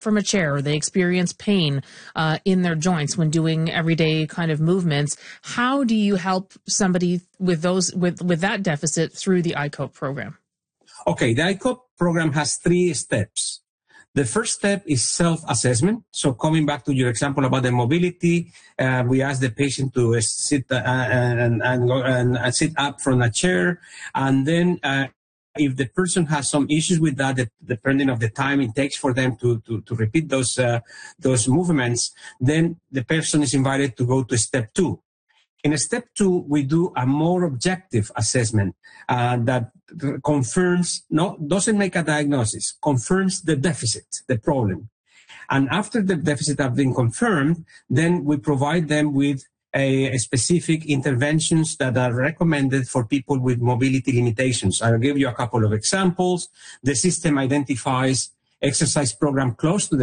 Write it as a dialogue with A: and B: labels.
A: from a chair, or they experience pain in their joints when doing everyday kind of movements. How do you help somebody with that deficit through the ICOPE program?
B: Okay, the ICOPE program has 3 steps. The first step is self-assessment. So coming back to your example about the mobility, we ask the patient to sit and sit up from a chair, and then if the person has some issues with that, depending on the time it takes for them to repeat those movements, then the person is invited to go to step 2. In step 2, we do a more objective assessment that confirms, doesn't make a diagnosis, confirms the deficit, the problem. And after the deficit has been confirmed, then we provide them with a specific interventions that are recommended for people with mobility limitations. I'll give you a couple of examples. The system identifies exercise program close to the